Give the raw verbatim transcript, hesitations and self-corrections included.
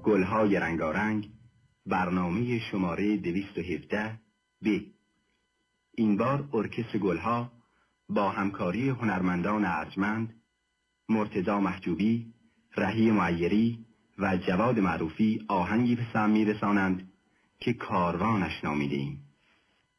گلهای رنگارنگ، برنامه شماره دویست و هفده ب. این بار ارکستر گلها با همکاری هنرمندان ارجمند مرتضی محجوبی، رهی معیری و جواد معروفی آهنگی به سمع می‌رسانند که کاروانش نامیده‌ایم.